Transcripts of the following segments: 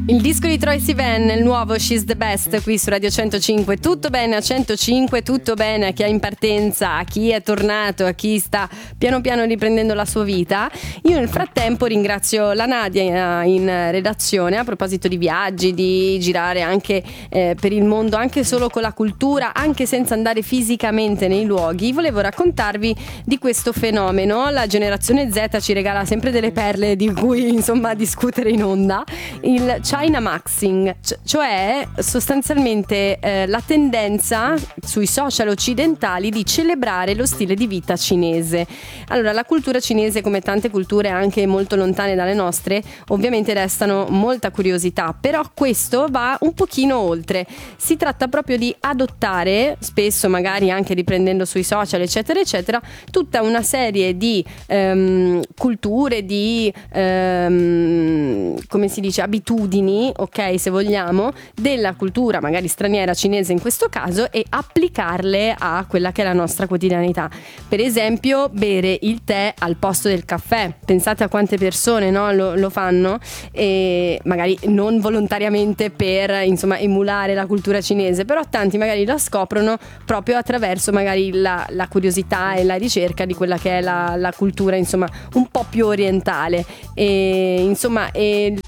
Il disco di Troye Sivan, il nuovo She's the Best, qui su Radio 105. Tutto bene a 105, tutto bene a chi è in partenza, a chi è tornato, a chi sta piano piano riprendendo la sua vita. Io nel frattempo ringrazio la Nadia in redazione a proposito di viaggi, di girare anche per il mondo, anche solo con la cultura, anche senza andare fisicamente nei luoghi. Volevo raccontarvi di questo fenomeno. La generazione Z ci regala sempre delle perle di cui insomma discutere in onda. Il China Maxing, cioè sostanzialmente la tendenza sui social occidentali di celebrare lo stile di vita cinese. Allora, la cultura cinese, come tante culture anche molto lontane dalle nostre, ovviamente restano molta curiosità, però questo va un pochino oltre. Si tratta proprio di adottare, spesso magari anche riprendendo sui social eccetera eccetera, tutta una serie di culture, di come si dice, abitudini, ok, se vogliamo, della cultura magari straniera, cinese in questo caso, e applicarle a quella che è la nostra quotidianità. Per esempio, bere il tè al posto del caffè. Pensate a quante persone, no, lo fanno, e magari non volontariamente per insomma emulare la cultura cinese, però tanti magari la scoprono proprio attraverso magari la curiosità e la ricerca di quella che è la cultura insomma un po' più orientale, e insomma il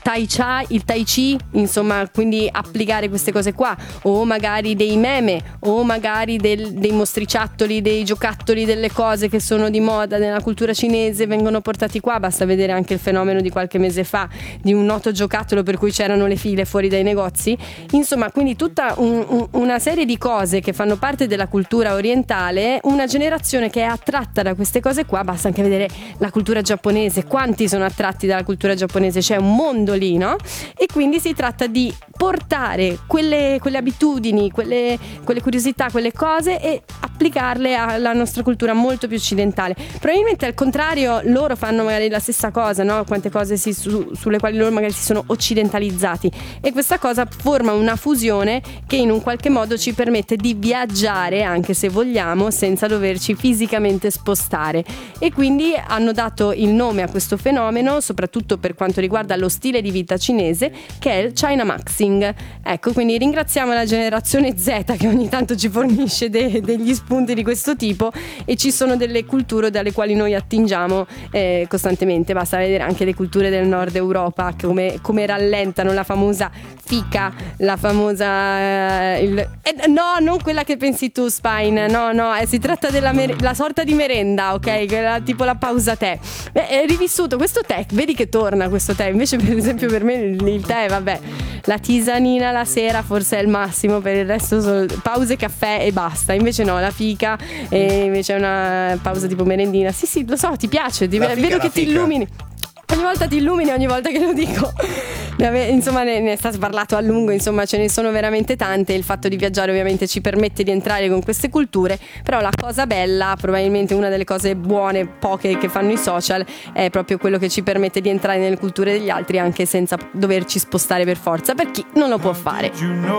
tai chi, insomma, quindi applicare queste cose qua, o magari dei meme, o magari dei mostriciattoli, dei giocattoli, delle cose che sono di moda nella cultura cinese vengono portati qua. Basta vedere anche il fenomeno di qualche mese fa di un noto giocattolo per cui c'erano le file fuori dai negozi. Insomma, quindi tutta una serie di cose che fanno parte della cultura orientale, una generazione che è attratta da queste cose qua. Basta anche vedere la cultura giapponese, quanti sono attratti dalla cultura giapponese, c'è un mondo lì, no? E quindi si tratta di portare quelle abitudini, quelle curiosità, quelle cose, e applicarle alla nostra cultura molto più occidentale. Probabilmente al contrario loro fanno magari la stessa cosa, no? Quante cose sulle quali loro magari si sono occidentalizzati, e questa cosa forma una fusione che in un qualche modo ci permette di viaggiare, anche se vogliamo, senza doverci fisicamente spostare. E quindi hanno dato il nome a questo fenomeno, soprattutto per quanto riguarda lo stile di vita cinese, che è il China Maxing. Ecco, quindi ringraziamo la generazione Z che ogni tanto ci fornisce degli spunti di questo tipo, e ci sono delle culture dalle quali noi attingiamo costantemente. Basta vedere anche le culture del nord Europa come rallentano la famosa fika, la famosa no, non quella che pensi tu, Spine, no, si tratta della la sorta di merenda, ok, tipo la pausa tè. È rivissuto questo tè, vedi che torna questo tè. Invece per esempio per me il tè, vabbè, la tisanina la sera forse è il massimo, per il resto solo pause caffè e basta. Invece no, la fica, e invece è una pausa tipo merendina. Sì, lo so, ti piace, vedo che ti illumini. Ogni volta ti illumini, ogni volta che lo dico. Insomma, ne è stato parlato a lungo, insomma ce ne sono veramente tante. Il fatto di viaggiare ovviamente ci permette di entrare con queste culture, però la cosa bella, probabilmente una delle cose buone, poche, che fanno i social, è proprio quello che ci permette di entrare nelle culture degli altri anche senza doverci spostare per forza, per chi non lo può fare.